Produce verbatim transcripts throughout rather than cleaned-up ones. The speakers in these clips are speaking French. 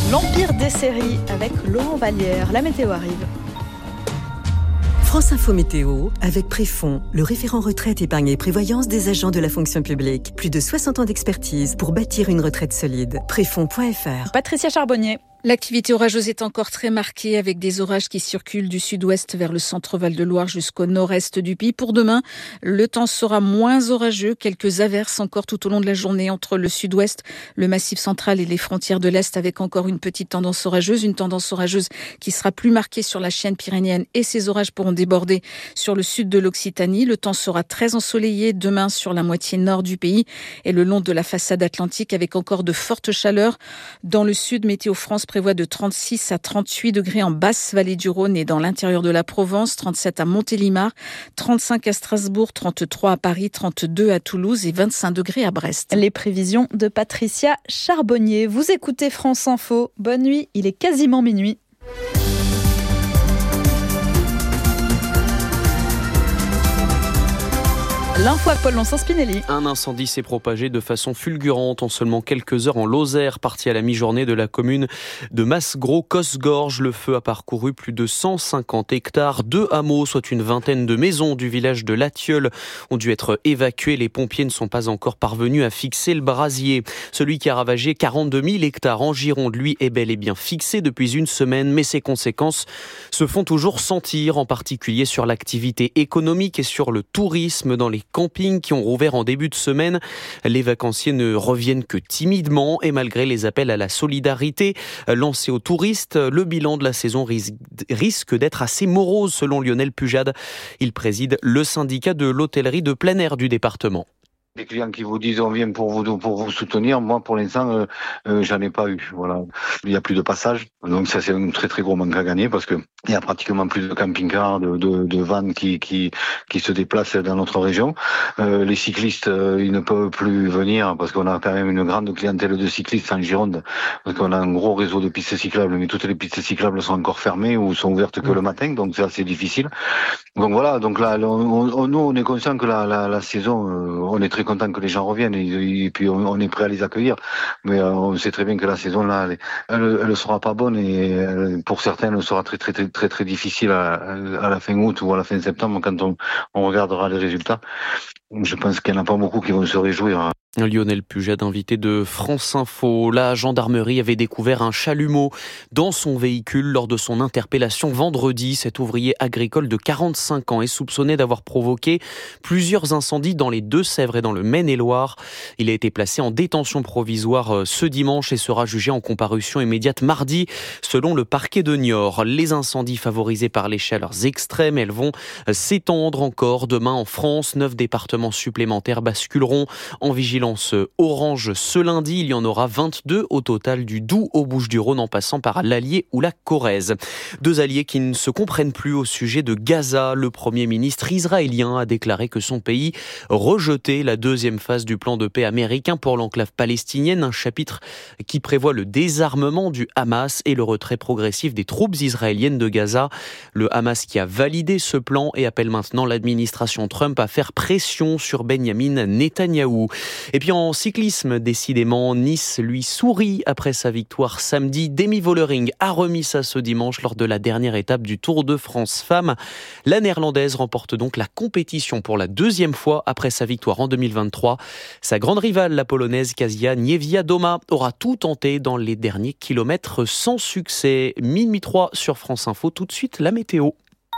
L'Empire des séries avec Laurent Vallière. La météo arrive. France Info Météo avec Préfond, le référent retraite, épargne et prévoyance des agents de la fonction publique. Plus de soixante ans d'expertise pour bâtir une retraite solide. Préfond point F R. Patricia Charbonnier. L'activité orageuse est encore très marquée avec des orages qui circulent du sud-ouest vers le centre Val-de-Loire jusqu'au nord-est du pays. Pour demain, le temps sera moins orageux. Quelques averses encore tout au long de la journée entre le sud-ouest, le massif central et les frontières de l'est avec encore une petite tendance orageuse. Une tendance orageuse qui sera plus marquée sur la chaîne pyrénéenne et ces orages pourront déborder sur le sud de l'Occitanie. Le temps sera très ensoleillé demain sur la moitié nord du pays et le long de la façade atlantique avec encore de fortes chaleurs. Dans le sud, Météo France prévoit de trente-six à trente-huit degrés en basse vallée du Rhône et dans l'intérieur de la Provence, trente-sept à Montélimar, trente-cinq à Strasbourg, trente-trois à Paris, trente-deux à Toulouse et vingt-cinq degrés à Brest. Les prévisions de Patricia Charbonnier. Vous écoutez France Info. Bonne nuit, il est quasiment minuit. L'info à Paul Lonson-Spinelli. Un incendie s'est propagé de façon fulgurante en seulement quelques heures en Lozère, partie à la mi-journée de la commune de Massegros-Cosgorges. Le feu a parcouru plus de cent cinquante hectares. Deux hameaux, soit une vingtaine de maisons du village de Latilleul, ont dû être évacués. Les pompiers ne sont pas encore parvenus à fixer le brasier. Celui qui a ravagé quarante-deux mille hectares en Gironde, lui, est bel et bien fixé depuis une semaine, mais ses conséquences se font toujours sentir, en particulier sur l'activité économique et sur le tourisme dans les campings qui ont rouvert en début de semaine. Les vacanciers ne reviennent que timidement et malgré les appels à la solidarité lancés aux touristes, le bilan de la saison risque d'être assez morose selon Lionel Pujade. Il préside le syndicat de l'hôtellerie de plein air du département. Les clients qui vous disent on vient pour vous pour vous soutenir, moi pour l'instant euh, euh, j'en ai pas eu. Voilà, il y a plus de passage, donc ça c'est un très très gros manque à gagner parce que il y a pratiquement plus de camping-cars, de, de, de vannes qui qui qui se déplacent dans notre région. Euh, les cyclistes euh, ils ne peuvent plus venir parce qu'on a quand même une grande clientèle de cyclistes en Gironde parce qu'on a un gros réseau de pistes cyclables, mais toutes les pistes cyclables sont encore fermées ou sont ouvertes que le matin, donc c'est assez difficile. Donc voilà, donc là on, on, nous on est conscient que la la, la saison, euh, on est très content que les gens reviennent et, et puis on, on est prêt à les accueillir, mais euh, on sait très bien que la saison là elle, elle sera pas bonne et elle, pour certains elle sera très très très très très difficile à, à la fin août ou à la fin septembre quand on, on regardera les résultats. Je pense qu'il n'y en a pas beaucoup qui vont se réjouir. Lionel Pujade, invité de France Info. La gendarmerie avait découvert un chalumeau dans son véhicule lors de son interpellation vendredi. Cet ouvrier agricole de quarante-cinq ans est soupçonné d'avoir provoqué plusieurs incendies dans les Deux-Sèvres et dans le Maine-et-Loire. Il a été placé en détention provisoire ce dimanche et sera jugé en comparution immédiate mardi, selon le parquet de Niort. Les incendies favorisés par les chaleurs extrêmes, elles vont s'étendre encore demain en France. Neuf départements supplémentaires basculeront en vigilance orange ce lundi. Il y en aura vingt-deux au total, du Doubs aux Bouches-du-Rhône en passant par l'Allier ou la Corrèze. Deux alliés qui ne se comprennent plus au sujet de Gaza. Le Premier ministre israélien a déclaré que son pays rejetait la deuxième phase du plan de paix américain pour l'enclave palestinienne, un chapitre qui prévoit le désarmement du Hamas et le retrait progressif des troupes israéliennes de Gaza. Le Hamas qui a validé ce plan et appelle maintenant l'administration Trump à faire pression sur Benyamin Netanyahou. Et puis en cyclisme, décidément, Nice lui sourit après sa victoire samedi. Demi Vollering a remis ça ce dimanche lors de la dernière étape du Tour de France Femmes. La Néerlandaise remporte donc la compétition pour la deuxième fois après sa victoire en deux mille vingt-trois. Sa grande rivale, la Polonaise Kasia Niewiadoma, aura tout tenté dans les derniers kilomètres sans succès. Minuit trois sur France Info, tout de suite la météo.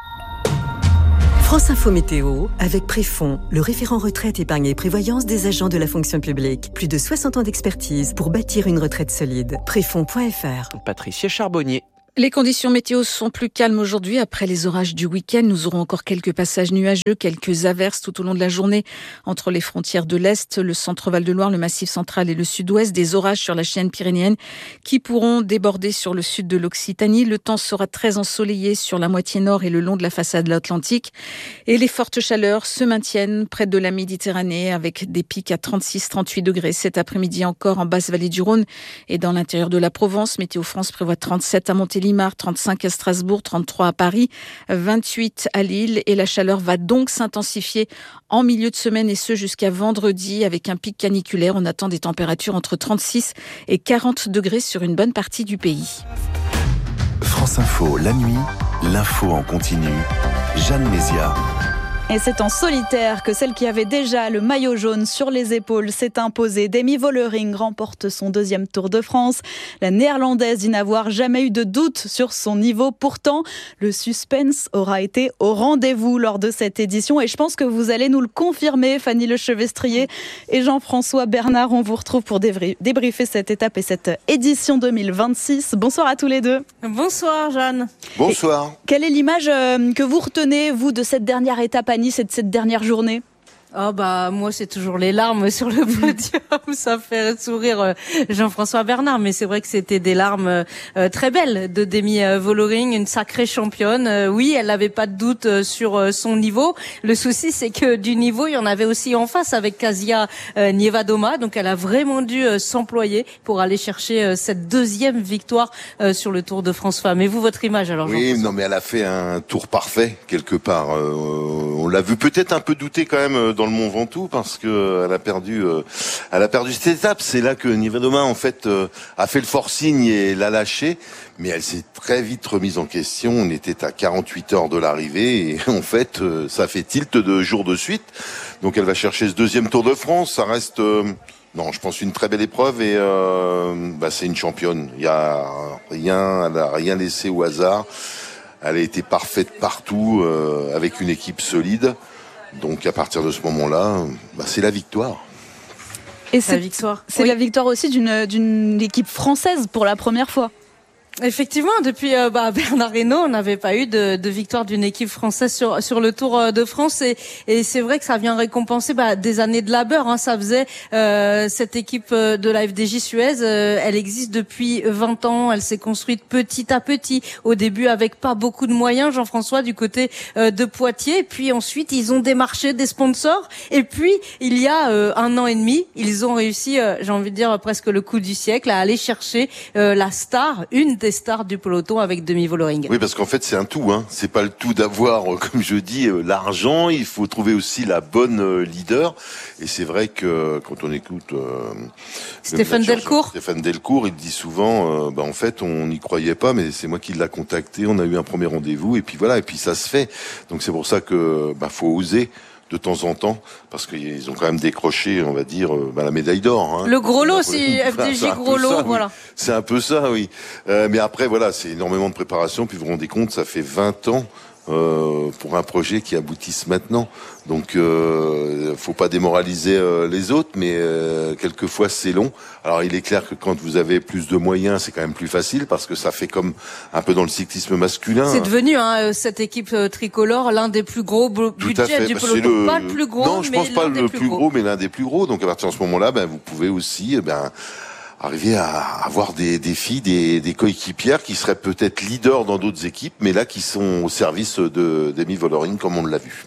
France Info Météo avec Préfond, le référent retraite, épargne et prévoyance des agents de la fonction publique. Plus de soixante ans d'expertise pour bâtir une retraite solide. Préfond point F R. Patricia Charbonnier. Les conditions météo sont plus calmes aujourd'hui. Après les orages du week-end, nous aurons encore quelques passages nuageux, quelques averses tout au long de la journée entre les frontières de l'Est, le centre Val-de-Loire, le Massif central et le sud-ouest. Des orages sur la chaîne pyrénéenne qui pourront déborder sur le sud de l'Occitanie. Le temps sera très ensoleillé sur la moitié nord et le long de la façade atlantique. Et les fortes chaleurs se maintiennent près de la Méditerranée avec des pics à trente-six à trente-huit degrés. Cet après-midi encore en basse vallée du Rhône et dans l'intérieur de la Provence. Météo France prévoit trente-sept à Montélimar. Gallimard, trente-cinq à Strasbourg, trente-trois à Paris, vingt-huit à Lille. Et la chaleur va donc s'intensifier en milieu de semaine et ce jusqu'à vendredi avec un pic caniculaire. On attend des températures entre trente-six et quarante degrés sur une bonne partie du pays. France Info, la nuit, l'info en continu. Jeanne Mézia. Et c'est en solitaire que celle qui avait déjà le maillot jaune sur les épaules s'est imposée. Demi Vollering remporte son deuxième Tour de France. La néerlandaise dit n'avoir jamais eu de doute sur son niveau. Pourtant, le suspense aura été au rendez-vous lors de cette édition. Et je pense que vous allez nous le confirmer, Fanny Lechevestrier et Jean-François Bernard. On vous retrouve pour débriefer cette étape et cette édition deux mille vingt-six. Bonsoir à tous les deux. Bonsoir Jeanne. Bonsoir. Et quelle est l'image que vous retenez, vous, de cette dernière étape à Nice et de cette dernière journée? Oh bah moi c'est toujours les larmes sur le podium, ça fait sourire euh, Jean-François Bernard, mais c'est vrai que c'était des larmes euh, très belles de Demi euh, Vollering, une sacrée championne. Euh, oui, elle n'avait pas de doute euh, sur euh, son niveau. Le souci c'est que du niveau il y en avait aussi en face avec Kasia euh, Niewiadoma, donc elle a vraiment dû euh, s'employer pour aller chercher euh, cette deuxième victoire euh, sur le Tour de France Femmes. Et vous, votre image alors? Oui, non mais elle a fait un tour parfait quelque part. Euh, on l'a vu peut-être un peu douter quand même dans le Mont Ventoux parce que elle a perdu, euh, elle a perdu cette étape. C'est là que Niewiadoma en fait euh, a fait le forcing et l'a lâché, mais elle s'est très vite remise en question. On était à quarante-huit heures de l'arrivée et en fait euh, ça fait tilt de jours de suite. Donc elle va chercher ce deuxième Tour de France. Ça reste, euh, non, je pense une très belle épreuve et euh, bah, c'est une championne. Il y a rien, elle a rien laissé au hasard. Elle a été parfaite partout euh, avec une équipe solide. Donc à partir de ce moment-là, bah, c'est la victoire. Et c'est la victoire. C'est oui. la victoire aussi d'une, d'une équipe française pour la première fois. Effectivement, depuis euh, bah, Bernard Hinault, on n'avait pas eu de, de victoire d'une équipe française sur sur le Tour de France et, et c'est vrai que ça vient récompenser bah, des années de labeur. Hein, ça faisait euh, cette équipe de la F D J Suez, euh, elle existe depuis vingt ans. Elle s'est construite petit à petit. Au début, avec pas beaucoup de moyens, Jean-François, du côté euh, de Poitiers. Et puis ensuite, ils ont démarché des sponsors. Et puis, il y a euh, un an et demi, ils ont réussi, euh, j'ai envie de dire presque le coup du siècle, à aller chercher euh, la star, une des stars du peloton avec Demi Vollering. Oui, parce qu'en fait c'est un tout, hein. C'est pas le tout d'avoir, comme je dis, l'argent. Il faut trouver aussi la bonne leader. Et c'est vrai que quand on écoute euh, Stéphane Delcourt, Stéphane Delcourt, il dit souvent, euh, bah en fait on n'y croyait pas, mais c'est moi qui l'a contacté. On a eu un premier rendez-vous et puis voilà, et puis ça se fait. Donc c'est pour ça que bah faut oser de temps en temps, parce qu'ils ont quand même décroché, on va dire, bah, la médaille d'or. Hein. Le gros lot, si F D J gros lot, voilà. Oui. C'est un peu ça, oui. Euh, mais après, voilà, c'est énormément de préparation. Puis vous vous rendez compte, ça fait vingt ans euh, pour un projet qui aboutisse maintenant. Donc, euh, faut pas démoraliser euh, les autres, mais euh, quelquefois c'est long. Alors, il est clair que quand vous avez plus de moyens, c'est quand même plus facile parce que ça fait comme un peu dans le cyclisme masculin. C'est devenu hein, cette équipe euh, tricolore l'un des plus gros b- budgets du peloton. Le... Pas le plus gros, non, je mais pense pas l'un le plus plus gros. gros, mais l'un des plus gros. Donc, à partir de ce moment-là, ben vous pouvez aussi, eh ben. arriver à avoir des, des filles, des, des coéquipières qui seraient peut-être leaders dans d'autres équipes, mais là qui sont au service de Demi Vollering comme on l'a vu.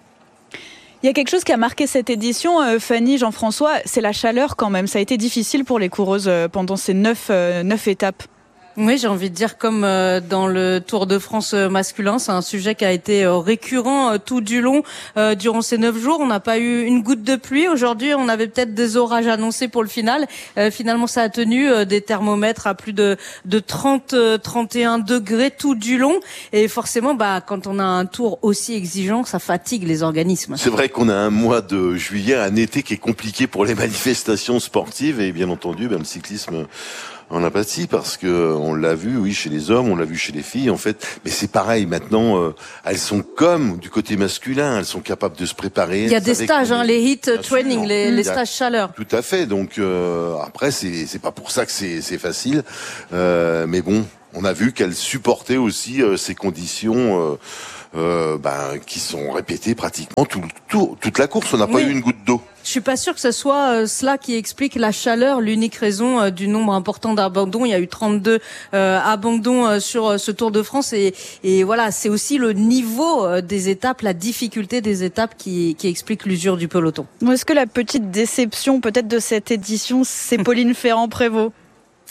Il y a quelque chose qui a marqué cette édition, euh, Fanny, Jean-François, c'est la chaleur quand même. Ça a été difficile pour les coureuses euh, pendant ces neuf, euh, neuf étapes. Oui, j'ai envie de dire comme euh, dans le Tour de France euh, masculin, c'est un sujet qui a été euh, récurrent euh, tout du long euh, durant ces neuf jours. On n'a pas eu une goutte de pluie. Aujourd'hui, on avait peut-être des orages annoncés pour le final. Euh, finalement, ça a tenu euh, des thermomètres à plus de de trente, trente et un degrés tout du long. Et forcément, bah quand on a un Tour aussi exigeant, ça fatigue les organismes. C'est vrai qu'on a un mois de juillet, un été qui est compliqué pour les manifestations sportives et bien entendu, ben, le cyclisme en apathie parce que on l'a vu, oui, chez les hommes, on l'a vu chez les filles, en fait. Mais c'est pareil, maintenant, euh, elles sont comme du côté masculin, elles sont capables de se préparer. Il y a des stages, hein, les heat training, les, les stages chaleur. Tout à fait. Donc euh, après, c'est c'est pas pour ça que c'est c'est facile, euh, mais bon, on a vu qu'elles supportaient aussi euh, ces conditions. Euh, Euh, ben, qui sont répétées pratiquement tout, tout, toute la course. On n'a pas oui. eu une goutte d'eau. Je suis pas sûre que ce soit euh, cela qui explique la chaleur, l'unique raison euh, du nombre important d'abandons. Il y a eu trente-deux euh, abandons euh, sur euh, ce Tour de France et, et voilà, c'est aussi le niveau euh, des étapes, la difficulté des étapes qui, qui explique l'usure du peloton. Est-ce que la petite déception peut-être de cette édition, c'est Pauline Ferrand-Prévot ?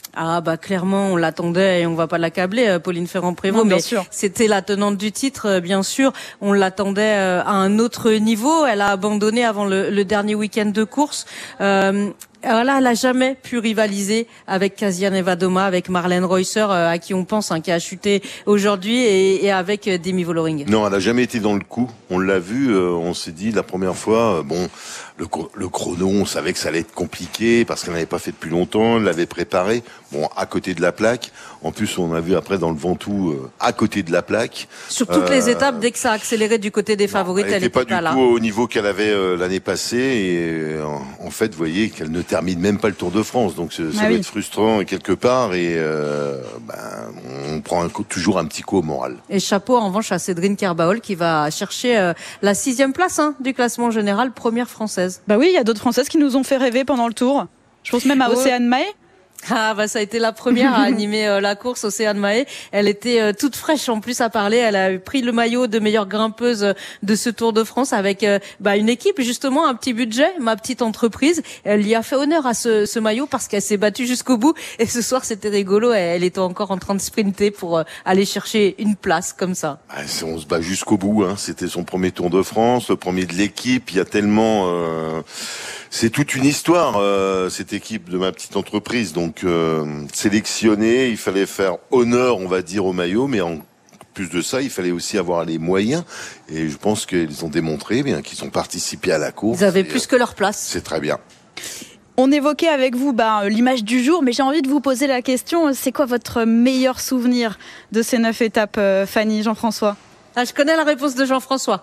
Ah bah clairement on l'attendait et on va pas l'accabler, Pauline Ferrand-Prévot, mais sûr. C'était la tenante du titre, bien sûr. On l'attendait à un autre niveau. Elle a abandonné avant le, le dernier week-end de course. Euh, Voilà, elle a jamais pu rivaliser avec Kasia Nevadoma, avec Marlene Reusser, euh, à qui on pense, hein, qui a chuté aujourd'hui, et, et avec Demi Vollering. Non, elle a jamais été dans le coup. On l'a vu, euh, on s'est dit la première fois, euh, bon, le, le chrono, on savait que ça allait être compliqué parce qu'elle n'avait pas fait depuis longtemps, elle l'avait préparé, bon, à côté de la plaque. En plus, on a vu après dans le Ventoux, euh, à côté de la plaque. Sur toutes euh, les étapes, dès que ça a accéléré du côté des favorites, elle n'était pas, pas du là. tout au niveau qu'elle avait euh, l'année passée. Et euh, en fait, vous voyez qu'elle ne termine même pas le Tour de France. Donc ça ah doit oui. être frustrant quelque part. Et euh, ben, on prend un coup, toujours un petit coup au moral. Et chapeau en revanche à Cédrine Kerbaol qui va chercher euh, la sixième place hein, du classement général, première française. Bah oui, il y a d'autres Françaises qui nous ont fait rêver pendant le Tour. Je pense même à Océane Mahé. Ah bah ça a été la première à animer euh, la course, Océane Mahé. Elle était euh, toute fraîche en plus à parler. Elle a pris le maillot de meilleure grimpeuse euh, de ce Tour de France avec euh, bah, une équipe justement, un petit budget, ma petite entreprise. Elle y a fait honneur à ce, ce maillot parce qu'elle s'est battue jusqu'au bout. Et ce soir c'était rigolo. Elle, elle était encore en train de sprinter pour euh, aller chercher une place comme ça. Bah, on se bat jusqu'au bout. Hein. C'était son premier Tour de France, le premier de l'équipe. Il y a tellement... Euh... C'est toute une histoire, euh, cette équipe de ma petite entreprise. Donc, euh, sélectionner, il fallait faire honneur, on va dire, au maillot, mais en plus de ça, il fallait aussi avoir les moyens. Et je pense qu'ils ont démontré bien qu'ils ont participé à la course. Ils avaient plus que leur place. C'est très bien. On évoquait avec vous bah, l'image du jour, mais j'ai envie de vous poser la question, c'est quoi votre meilleur souvenir de ces neuf étapes, euh, Fanny, Jean-François ? Ah, je connais la réponse de Jean-François.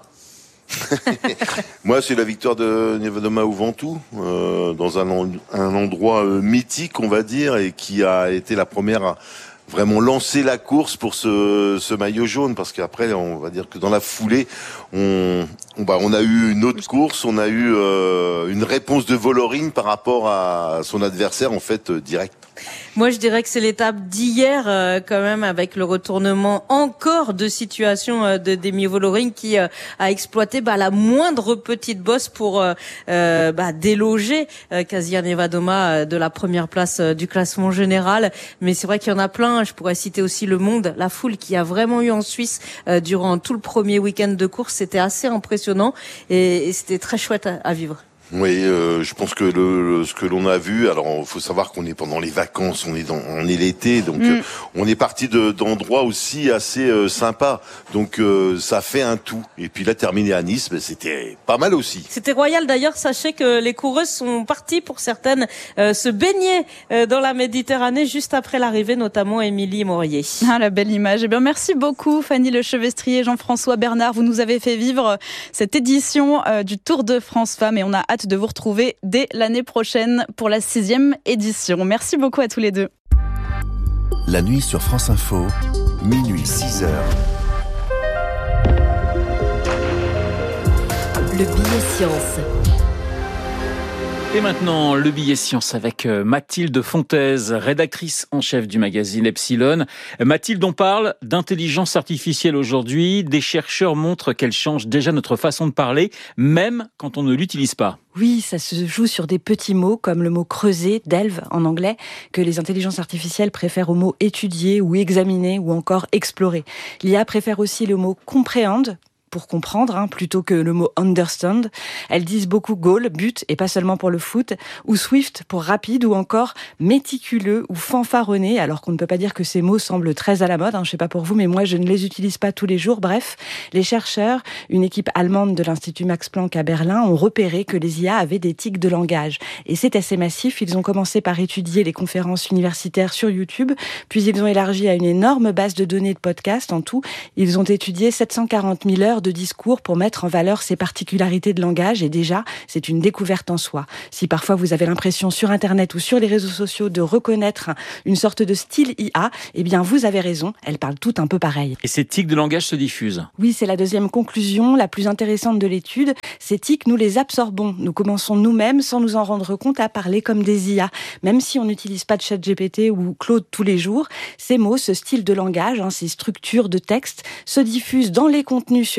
Moi, c'est la victoire de Nevadoma au Ventoux, euh, dans un, un endroit euh, mythique, on va dire, et qui a été la première à vraiment lancer la course pour ce, ce maillot jaune, parce qu'après, on va dire que dans la foulée, on, on, bah, on a eu une autre course, on a eu euh, une réponse de Vollering par rapport à son adversaire, en fait, euh, direct. Moi, je dirais que c'est l'étape d'hier, euh, quand même, avec le retournement encore de situation euh, de Demi Vollering qui euh, a exploité bah, la moindre petite bosse pour euh, euh, bah, déloger euh, Kasia Nevadoma euh, de la première place euh, du classement général. Mais c'est vrai qu'il y en a plein. Je pourrais citer aussi le monde, la foule qui a vraiment eu en Suisse euh, durant tout le premier week-end de course. C'était assez impressionnant et, et c'était très chouette à, à vivre. Oui, euh, je pense que le, le ce que l'on a vu, alors il faut savoir qu'on est pendant les vacances, on est dans, on est l'été, donc mm. euh, on est parti de d'endroits aussi assez euh, sympas, donc euh, ça fait un tout. Et puis là, terminer à Nice, ben, c'était pas mal aussi. C'était royal d'ailleurs. Sachez que les coureuses sont parties pour certaines euh, se baigner euh, dans la Méditerranée juste après l'arrivée, notamment Émilie Morier. Ah, la belle image. Eh bien, merci beaucoup, Fanny Lechevestrier, Jean-François Bernard. Vous nous avez fait vivre cette édition euh, du Tour de France Femmes et on a hâte de vous retrouver dès l'année prochaine pour la sixième édition. Merci beaucoup à tous les deux. La nuit sur France Info, minuit six heures. Le billet science. Et maintenant, le billet science avec Mathilde Fontaise, rédactrice en chef du magazine Epsilon. Mathilde, on parle d'intelligence artificielle aujourd'hui. Des chercheurs montrent qu'elle change déjà notre façon de parler, même quand on ne l'utilise pas. Oui, ça se joue sur des petits mots comme le mot creuser, delve en anglais, que les intelligences artificielles préfèrent au mot étudier ou examiner ou encore explorer. L'I A préfère aussi le mot comprehend, pour comprendre, hein, plutôt que le mot understand. Elles disent beaucoup goal, but, et pas seulement pour le foot, ou swift pour rapide, ou encore méticuleux ou fanfaronné, alors qu'on ne peut pas dire que ces mots semblent très à la mode, hein, je sais pas pour vous, mais moi je ne les utilise pas tous les jours. Bref, les chercheurs, une équipe allemande de l'Institut Max Planck à Berlin, ont repéré que les I A avaient des tics de langage. Et c'est assez massif, ils ont commencé par étudier les conférences universitaires sur YouTube, puis ils ont élargi à une énorme base de données de podcasts. En tout, ils ont étudié sept cent quarante mille heures de discours pour mettre en valeur ces particularités de langage, et déjà, c'est une découverte en soi. Si parfois vous avez l'impression sur Internet ou sur les réseaux sociaux de reconnaître une sorte de style I A, eh bien vous avez raison, elles parlent toutes un peu pareil. Et ces tics de langage se diffusent. Oui, c'est la deuxième conclusion, la plus intéressante de l'étude. Ces tics, nous les absorbons. Nous commençons nous-mêmes, sans nous en rendre compte, à parler comme des I A. Même si on n'utilise pas de ChatGPT ou Claude tous les jours, ces mots, ce style de langage, hein, ces structures de texte, se diffusent dans les contenus sur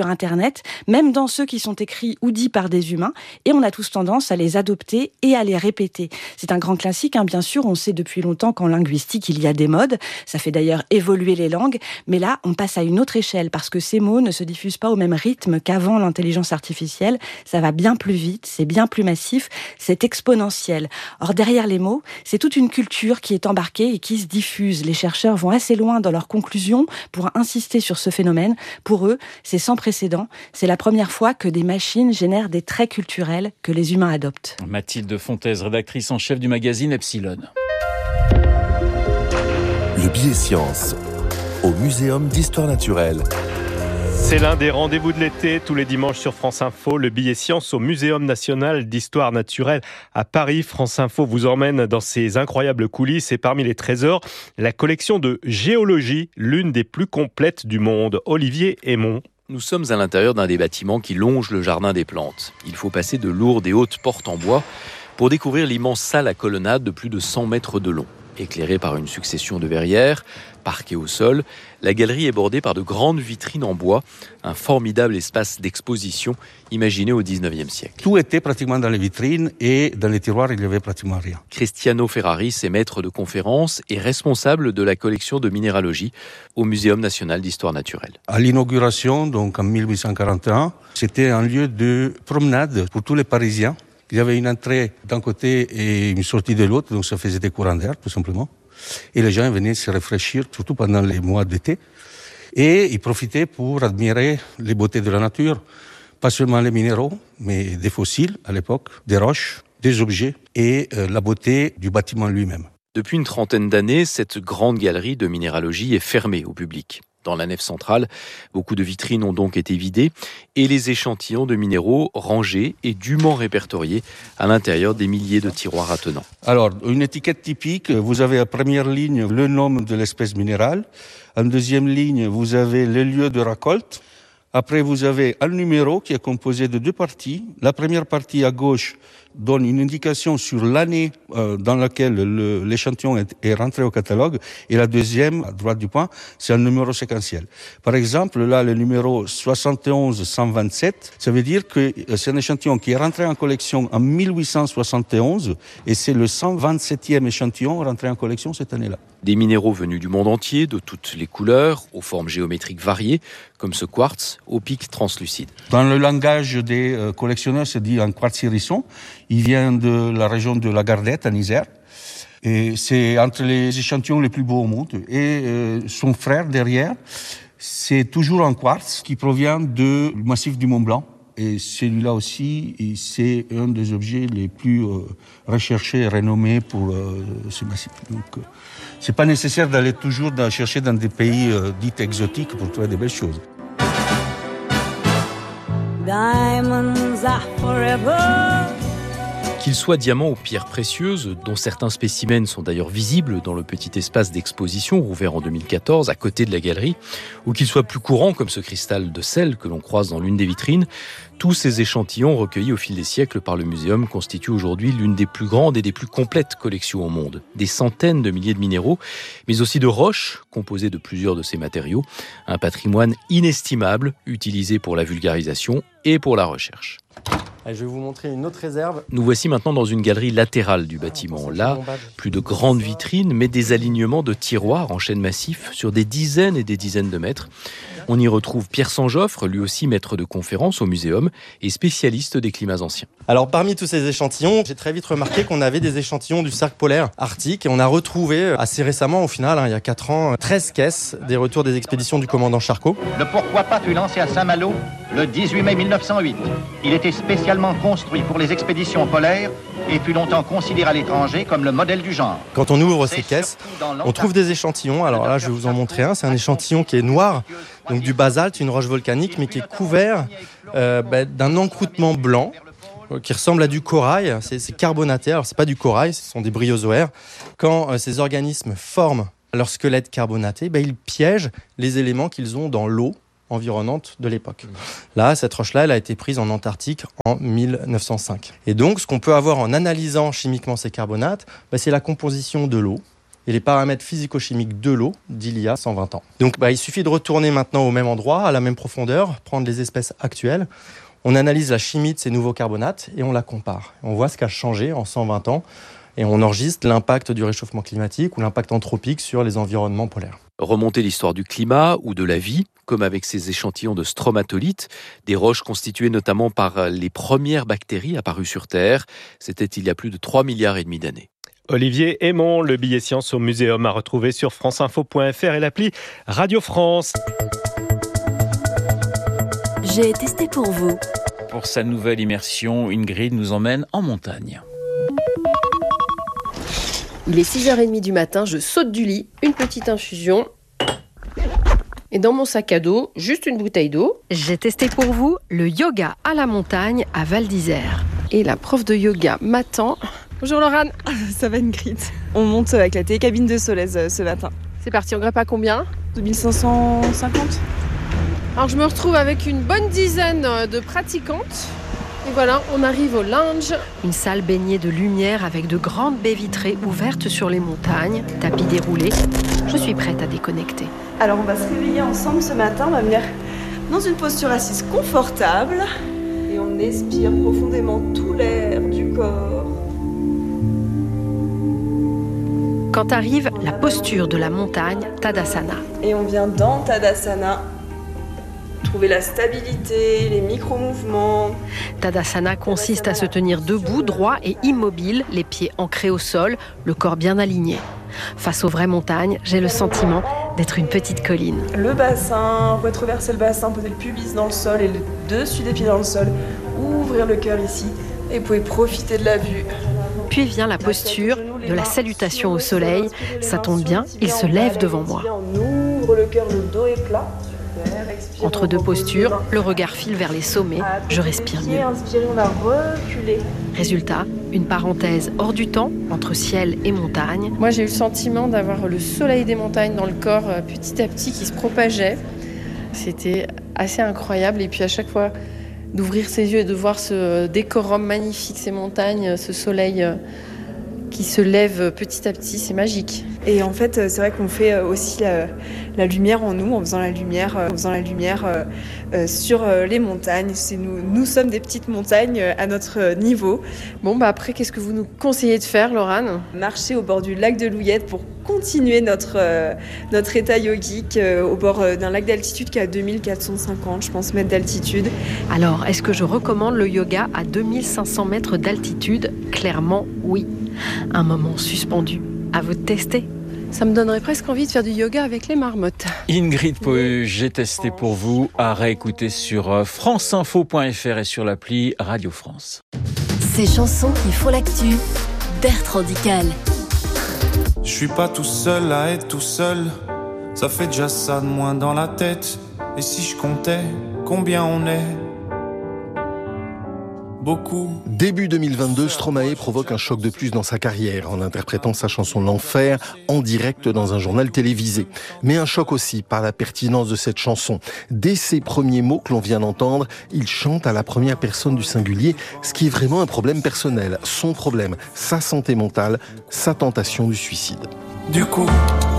sur Internet, même dans ceux qui sont écrits ou dits par des humains, et on a tous tendance à les adopter et à les répéter. C'est un grand classique, hein, bien sûr, on sait depuis longtemps qu'en linguistique, il y a des modes, ça fait d'ailleurs évoluer les langues, mais là, on passe à une autre échelle, parce que ces mots ne se diffusent pas au même rythme qu'avant l'intelligence artificielle, ça va bien plus vite, c'est bien plus massif, c'est exponentiel. Or, derrière les mots, c'est toute une culture qui est embarquée et qui se diffuse. Les chercheurs vont assez loin dans leurs conclusions pour insister sur ce phénomène. Pour eux, c'est sans précédent. C'est la première fois que des machines génèrent des traits culturels que les humains adoptent. Mathilde Fontaise, rédactrice en chef du magazine Epsilon. Le billet science au Muséum d'Histoire Naturelle. C'est l'un des rendez-vous de l'été, tous les dimanches sur France Info, le billet science au Muséum national d'histoire naturelle à Paris. France Info vous emmène dans ces incroyables coulisses et parmi les trésors, la collection de géologie, l'une des plus complètes du monde. Olivier Aymon. Nous sommes à l'intérieur d'un des bâtiments qui longe le jardin des plantes. Il faut passer de lourdes et hautes portes en bois pour découvrir l'immense salle à colonnade de plus de cent mètres de long. Éclairée par une succession de verrières, parquée au sol, la galerie est bordée par de grandes vitrines en bois, un formidable espace d'exposition imaginé au dix-neuvième siècle. Tout était pratiquement dans les vitrines et dans les tiroirs, il n'y avait pratiquement rien. Cristiano Ferraris est maître de conférences et responsable de la collection de minéralogie au Muséum national d'histoire naturelle. À l'inauguration, donc en mille huit cent quarante et un, c'était un lieu de promenade pour tous les Parisiens. Il y avait une entrée d'un côté et une sortie de l'autre, donc ça faisait des courants d'air, tout simplement. Et les gens venaient se rafraîchir, surtout pendant les mois d'été. Et ils profitaient pour admirer les beautés de la nature, pas seulement les minéraux, mais des fossiles à l'époque, des roches, des objets et euh, la beauté du bâtiment lui-même. Depuis une trentaine d'années, cette grande galerie de minéralogie est fermée au public. Dans la nef centrale, beaucoup de vitrines ont donc été vidées et les échantillons de minéraux rangés et dûment répertoriés à l'intérieur des milliers de tiroirs attenants. Alors, une étiquette typique, vous avez en première ligne le nom de l'espèce minérale. En deuxième ligne, vous avez le lieu de récolte. Après, vous avez un numéro qui est composé de deux parties. La première partie à gauche donne une indication sur l'année euh, dans laquelle le, l'échantillon est, est rentré au catalogue. Et la deuxième, à droite du point, c'est un numéro séquentiel. Par exemple, là, le numéro soixante et onze cent vingt-sept, ça veut dire que c'est un échantillon qui est rentré en collection en mille huit cent soixante et onze et c'est le cent vingt-septième échantillon rentré en collection cette année-là. Des minéraux venus du monde entier, de toutes les couleurs, aux formes géométriques variées, comme ce quartz aux pics translucides. Dans le langage des euh, collectionneurs, c'est dit un quartz hérisson. Il vient de la région de la Gardette, en Isère. Et c'est entre les échantillons les plus beaux au monde. Et euh, son frère, derrière, c'est toujours un quartz qui provient du massif du Mont Blanc. Et celui-là aussi, c'est un des objets les plus euh, recherchés et renommés pour euh, ce massif. Donc, euh, c'est pas nécessaire d'aller toujours dans, chercher dans des pays euh, dits exotiques pour trouver des belles choses. Diamonds are forever. Qu'ils soient diamants ou pierres précieuses, dont certains spécimens sont d'ailleurs visibles dans le petit espace d'exposition rouvert en deux mille quatorze à côté de la galerie, ou qu'ils soient plus courants comme ce cristal de sel que l'on croise dans l'une des vitrines, tous ces échantillons recueillis au fil des siècles par le muséum constituent aujourd'hui l'une des plus grandes et des plus complètes collections au monde. Des centaines de milliers de minéraux, mais aussi de roches composées de plusieurs de ces matériaux, un patrimoine inestimable utilisé pour la vulgarisation et pour la recherche. Je vais vous montrer une autre réserve. Nous voici maintenant dans une galerie latérale du bâtiment. Là, plus de grandes vitrines, mais des alignements de tiroirs en chêne massif sur des dizaines et des dizaines de mètres. On y retrouve Pierre Sanjoffre, lui aussi maître de conférences au muséum et spécialiste des climats anciens. Alors parmi tous ces échantillons, j'ai très vite remarqué qu'on avait des échantillons du cercle polaire arctique et on a retrouvé assez récemment, au final, hein, il y a quatre ans, treize caisses des retours des expéditions du commandant Charcot. Le Pourquoi pas fut lancé à Saint-Malo le dix-huit mai mille neuf cent huit. Il était spécialement construit pour les expéditions polaires et fut longtemps considéré à l'étranger comme le modèle du genre. Quand on ouvre ces caisses, on trouve des échantillons. Alors là, je vais vous en montrer un. C'est un échantillon qui est noir, donc du basalte, une roche volcanique, mais qui est couvert euh, bah, d'un encroûtement blanc qui ressemble à du corail. C'est, c'est carbonaté. Alors c'est pas du corail, ce sont des bryozoaires. Quand euh, ces organismes forment leur squelette carbonaté, bah, ils piègent les éléments qu'ils ont dans l'eau environnante de l'époque. Là, cette roche-là, elle a été prise en Antarctique en mille neuf cent cinq. Et donc, ce qu'on peut avoir en analysant chimiquement ces carbonates, bah, c'est la composition de l'eau et les paramètres physico-chimiques de l'eau d'il y a cent vingt ans. Donc bah, il suffit de retourner maintenant au même endroit, à la même profondeur, prendre les espèces actuelles, on analyse la chimie de ces nouveaux carbonates et on la compare. On voit ce qui a changé en cent vingt ans et on enregistre l'impact du réchauffement climatique ou l'impact anthropique sur les environnements polaires. Remonter l'histoire du climat ou de la vie, comme avec ces échantillons de stromatolites, des roches constituées notamment par les premières bactéries apparues sur Terre. C'était il y a plus de trois milliards et demi d'années. Olivier Aymon, le billet science au muséum à retrouver sur franceinfo point f r et l'appli Radio France. J'ai testé pour vous. Pour sa nouvelle immersion, Ingrid nous emmène en montagne. Il est six heures trente du matin, je saute du lit, une petite infusion. Et dans mon sac à dos, juste une bouteille d'eau. J'ai testé pour vous le yoga à la montagne à Val d'Isère. Et la prof de yoga m'attend. Bonjour Laurane. Ça va Ingrid. On monte avec la télécabine de Solèze ce matin. C'est parti, on grimpe à combien ? deux mille cinq cent cinquante. Alors je me retrouve avec une bonne dizaine de pratiquantes. Et voilà, on arrive au lounge. Une salle baignée de lumière avec de grandes baies vitrées ouvertes sur les montagnes, tapis déroulés. Je suis prête à déconnecter. Alors on va se réveiller ensemble ce matin, on va venir dans une posture assise confortable. Et on expire profondément tout l'air du corps. Quand arrive la posture de la montagne, Tadasana. Et on vient dans Tadasana. Trouver la stabilité, les micro-mouvements. Tadasana consiste à se tenir debout, droit et immobile, les pieds ancrés au sol, le corps bien aligné. Face aux vraies montagnes, j'ai le sentiment d'être une petite colline. Le bassin, retroverser le bassin, poser le pubis dans le sol et le dessus des pieds dans le sol. Ouvrir le cœur ici et vous pouvez profiter de la vue. Puis vient la posture de la salutation au soleil. Ça tombe bien, il se lève devant moi. On ouvre le cœur, le dos est plat. Entre deux postures, le regard file vers les sommets, je respire mieux. Inspirez, on va reculer. Résultat, une parenthèse hors du temps, entre ciel et montagne. Moi j'ai eu le sentiment d'avoir le soleil des montagnes dans le corps petit à petit qui se propageait. C'était assez incroyable et puis à chaque fois d'ouvrir ses yeux et de voir ce décorum magnifique, ces montagnes, ce soleil qui se lève petit à petit, c'est magique. Et en fait, c'est vrai qu'on fait aussi la, la lumière en nous, en faisant la lumière, en faisant la lumière euh, sur les montagnes. C'est nous, nous sommes des petites montagnes à notre niveau. Bon, bah après, qu'est-ce que vous nous conseillez de faire, Laurane ? Marcher au bord du lac de Louillette pour continuer notre, euh, notre état yogique euh, au bord d'un lac d'altitude qui est à deux mille quatre cent cinquante, je pense, mètres d'altitude. Alors, est-ce que je recommande le yoga à deux mille cinq cents mètres d'altitude ? Clairement, oui. Un moment suspendu. À vous de tester. Ça me donnerait presque envie de faire du yoga avec les marmottes. Ingrid Poe, j'ai testé pour vous, à réécouter sur franceinfo point f r et sur l'appli Radio France. Ces chansons qui font l'actu, Bertrand Dical. Je suis pas tout seul à être tout seul, ça fait déjà ça de moins dans la tête. Et si je comptais combien on est? Beaucoup. Début deux mille vingt-deux, Stromae provoque un choc de plus dans sa carrière en interprétant sa chanson L'Enfer en direct dans un journal télévisé. Mais un choc aussi par la pertinence de cette chanson. Dès ses premiers mots que l'on vient d'entendre, il chante à la première personne du singulier, ce qui est vraiment un problème personnel. Son problème, sa santé mentale, sa tentation du suicide. Du coup,